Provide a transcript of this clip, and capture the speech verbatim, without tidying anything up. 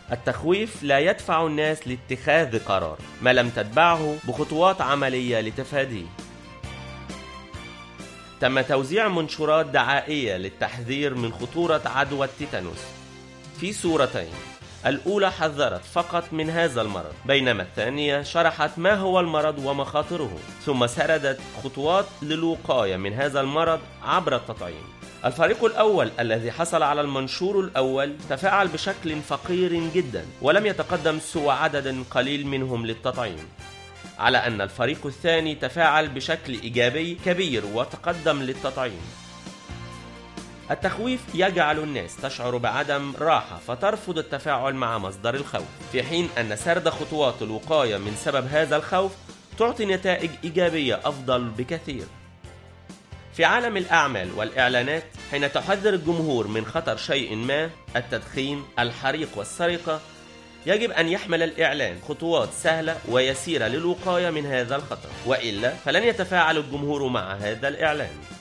التخويف لا يدفع الناس لاتخاذ قرار ما لم تتبعه بخطوات عملية لتفاديه. تم توزيع منشورات دعائية للتحذير من خطورة عدوى التيتانوس في صورتين، الأولى حذرت فقط من هذا المرض، بينما الثانية شرحت ما هو المرض ومخاطره، ثم سردت خطوات للوقاية من هذا المرض عبر التطعيم. الفريق الأول الذي حصل على المنشور الأول تفاعل بشكل فقير جدا، ولم يتقدم سوى عدد قليل منهم للتطعيم، على أن الفريق الثاني تفاعل بشكل إيجابي كبير وتقدم للتطعيم. التخويف يجعل الناس تشعر بعدم راحة فترفض التفاعل مع مصدر الخوف، في حين أن سرد خطوات الوقاية من سبب هذا الخوف تعطي نتائج إيجابية أفضل بكثير. في عالم الأعمال والإعلانات، حين تحذر الجمهور من خطر شيء ما، التدخين، الحريق والسرقة، يجب أن يحمل الإعلان خطوات سهلة ويسيرة للوقاية من هذا الخطر، وإلا فلن يتفاعل الجمهور مع هذا الإعلان.